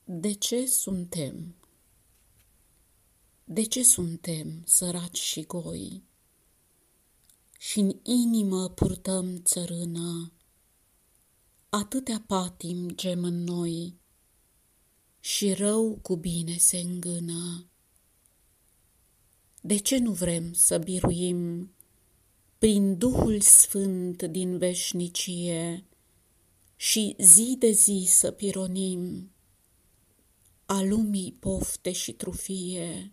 De ce suntem? De ce suntem săraci și goi? Și-n inimă purtăm țărână, atâtea patim gem în noi, și rău cu bine se îngână. De ce nu vrem să biruim prin Duhul Sfânt din veșnicie și zi de zi să pironim a lumii pofte și trufie?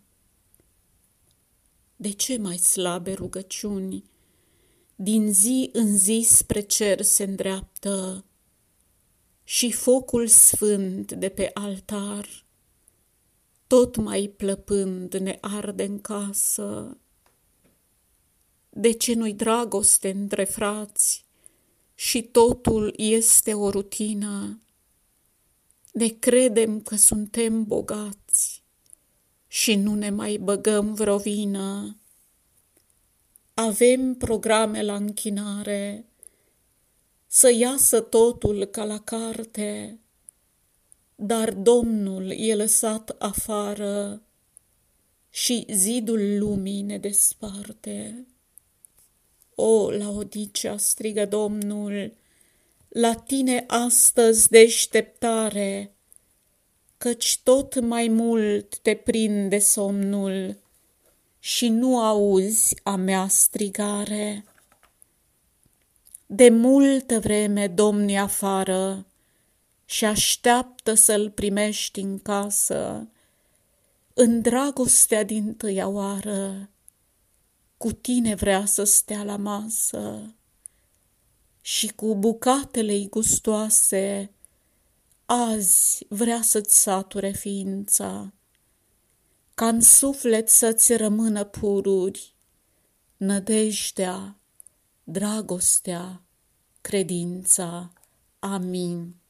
De ce mai slabe rugăciuni din zi în zi spre cer se îndreaptă și focul sfânt de pe altar tot mai plăpând ne arde în casă? De ce nu-i dragoste între frați și totul este o rutină? Ne credem că suntem bogați și nu ne mai băgăm vreo vină. Avem programe la închinare, să iasă totul ca la carte, dar Domnul e lăsat afară și zidul lumii ne desparte. O, Laodicea, strigă Domnul, la tine astăzi deșteptare, căci tot mai mult te prinde somnul și nu auzi a mea strigare. De multă vreme domni afară și așteaptă să-l primești în casă, în dragostea dintâia oară, cu tine vrea să stea la masă și cu bucatele-i gustoase azi vrea să-ți sature ființa, ca în suflet să-ți rămână pururi nădejdea, dragostea, credința. Amin.